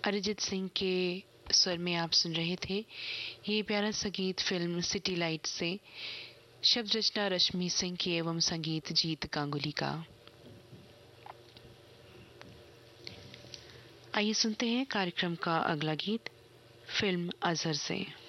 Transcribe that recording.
अरिजीत सिंह के स्वर में आप सुन रहे थे ये प्यारा सा गीत फिल्म सिटी लाइट से। शब्द रचना रश्मि सिंह की एवं संगीत जीत गांगुली का। आइए सुनते हैं कार्यक्रम का अगला गीत फिल्म अजहर से।